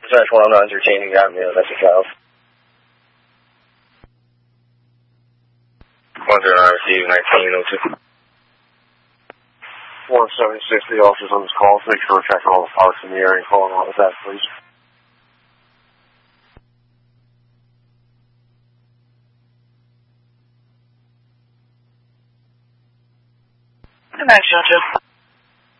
Central, I'm not entertaining that, man. That's a child. 109, receive 1902. 176, the officers on this call. Make sure we're tracking all the parts in the area and calling on with that, please. Good night, Judge.